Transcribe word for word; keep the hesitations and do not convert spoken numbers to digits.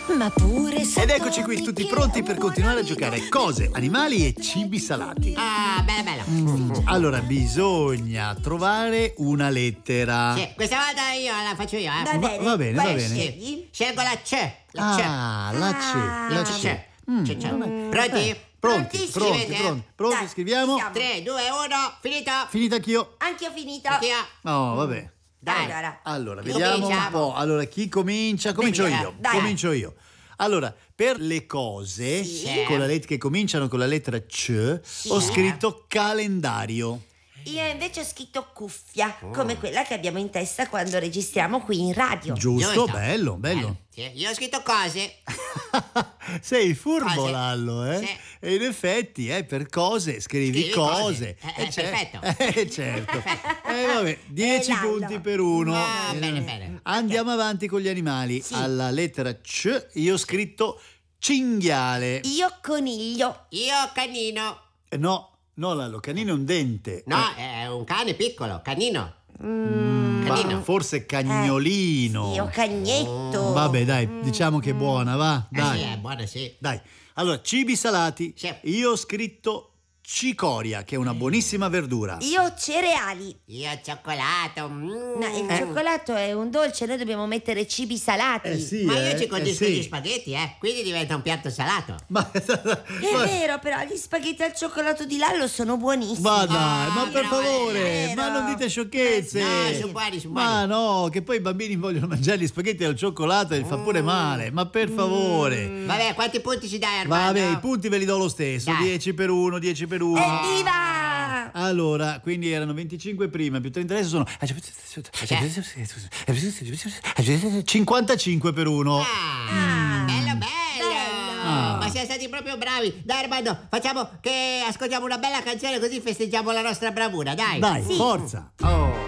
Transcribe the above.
ma pure se Ed eccoci qui tutti pronti per continuare a giocare cose, animali e cibi salati. Ah, bella bella. Mm, Allora, bisogna trovare una lettera. Sì, questa volta io la faccio io, eh. Va bene, va bene, quale va bene. scegli? Scelgo la C. La C. Ah, la C, Ah. la C. C. C, C. Pronti? Eh, Pronti, Pronti, pronti, scrivete? pronti, pronti, Dai, scriviamo. siamo. tre, due, uno, finito. Finita anch'io. Anche io ho finito. Anch'io. Oh, vabbè. Dai. Allora, Allora, Chi vediamo un comincia? po'. Allora, chi comincia? Comincio Dai. io. Dai. Comincio io. Allora, per le cose Sì. con la let- che cominciano con la lettera C, ho scritto calendario. io invece ho scritto cuffia, come quella che abbiamo in testa quando registriamo qui in radio. Giusto, Giusto. bello, bello. Sì, io ho scritto cose. Sei furbo, Cose. Lallo, eh? Sì. E in effetti, eh, per cose scrivi, Scrivi cose. cose. Eh, eh, cer- perfetto. Eh, certo. Eh, vabbè, dieci Lallo. punti per uno. Ah, Eh, bene, bene. Andiamo avanti con gli animali. Sì. Alla lettera C io ho scritto cinghiale. Io coniglio. Io canino. Eh, No, no, Lallo, canino è un dente. No, Eh, è un cane piccolo, canino. Mm, ma canino. forse cagnolino. io cagnetto. Vabbè, dai, diciamo che è buona, va? Eh Dai. sì, è buono, sì. Dai, allora, cibi salati. Sì. Io ho scritto cicoria, che è una buonissima verdura. Io cereali. Io cioccolato. mm. No, il cioccolato è un dolce, noi dobbiamo mettere cibi salati. Eh sì, Ma eh, io ci eh condisco sì. gli spaghetti, eh. Quindi diventa un piatto salato. Ma, È vero, però gli spaghetti al cioccolato di Lallo sono buonissimi. ma dai, Ah, ma per no, favore, è vero. ma non dite sciocchezze. No, sono buoni, sono Ma buoni. no, che poi i bambini vogliono mangiare gli spaghetti al cioccolato e fa pure male. Ma per favore. Vabbè, quanti punti ci dai, Armando? Vabbè, i punti ve li do lo stesso. Dai. dieci per uno, dieci per uno. Evviva! Allora, quindi erano venticinque prima, più trenta adesso sono cinquantacinque per uno. Ah, bello, bello. Ah. Ma siamo stati proprio bravi. Dai, Armando, facciamo che ascoltiamo una bella canzone così festeggiamo la nostra bravura, dai. Dai, Sì. forza. Oh.